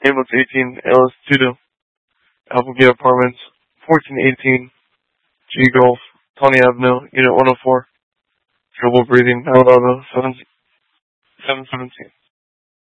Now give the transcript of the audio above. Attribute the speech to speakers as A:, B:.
A: Ambulance 18, Alice Tudo, Applegate Apartments, 1418, G Golf, Tawny Avenue, Unit 104, Trouble Breathing, Alabama, 717.